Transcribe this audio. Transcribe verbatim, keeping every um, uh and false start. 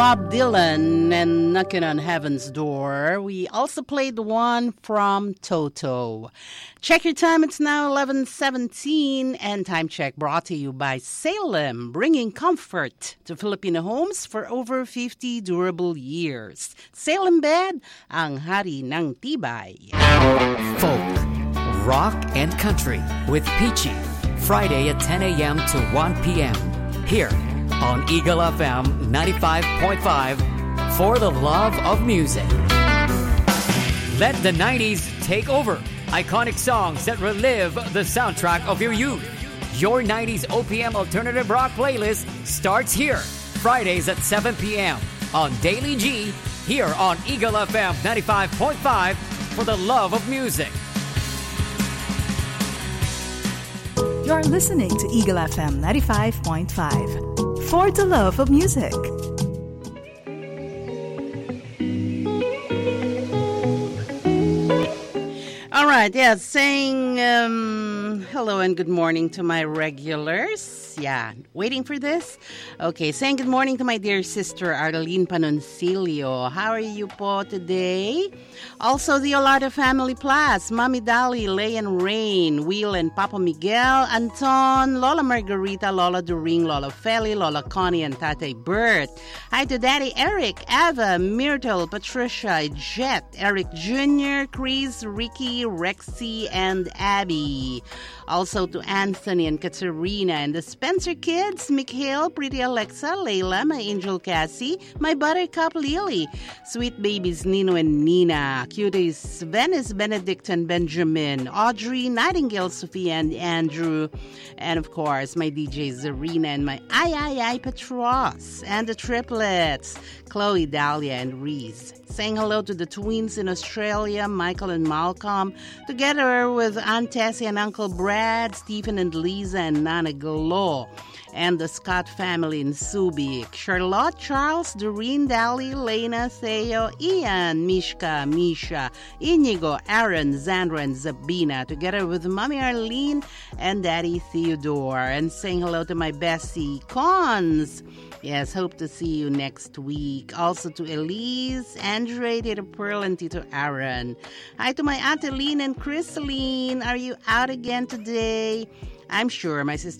Bob Dylan and Knocking on Heaven's Door. We also played the one from Toto. Check your time. It's now eleven seventeen, and Time Check brought to you by Salem, bringing comfort to Filipino homes for over fifty durable years. Salem Bed, ang hari ng tibay. Folk, rock, and country with Peachy. Friday at ten a.m. to one p.m. Here on Eagle F M ninety-five point five, for the love of music. Let the nineties take over. Iconic songs that relive the soundtrack of your youth. Your nineties O P M alternative rock playlist starts here, Fridays at seven p.m. on Daily G, here on Eagle F M ninety-five point five, for the love of music. You're listening to Eagle F M ninety-five point five. For the love of music. All right, yeah, saying um, hello and good morning to my regulars. Yeah, waiting for this? Okay, saying good morning to my dear sister Arlene Panoncilio. How are you po today? Also, the Olada family plus, Mami Dali, Lay and Rain, Will and Papa Miguel, Anton, Lola Margarita, Lola During, Lola Feli, Lola Connie, and Tate Bert. Hi to Daddy Eric, Ava, Myrtle, Patricia, Jet, Eric Junior, Chris, Ricky, Rexy, and Abby. Also to Anthony and Katerina and the Spencer kids, Mikhail, Pretty Alexa, Layla, my angel Cassie, my buttercup Lily, sweet babies Nino and Nina, cuties Venice, Benedict, and Benjamin, Audrey, Nightingale, Sophia, and Andrew, and of course my D J Zarina and my I I I Petros, and the triplets, Chloe, Dahlia, and Reese. Saying hello to the twins in Australia, Michael and Malcolm, together with Aunt Tessie and Uncle Brad, Stephen and Lisa, and Nana Galo, and the Scott family in Subic, Charlotte, Charles, Doreen, Dali, Lena, Theo, Ian, Mishka, Misha, Inigo, Aaron, Zandra, and Zabina, together with Mommy Arlene and Daddy Theodore. And saying hello to my Bessie, Cons. Yes, hope to see you next week. Also to Elise, Andre, Tito Pearl, and Tito Aaron. Hi to my Aunt Aline and Chrisaline. Are you out again today? I'm sure my sister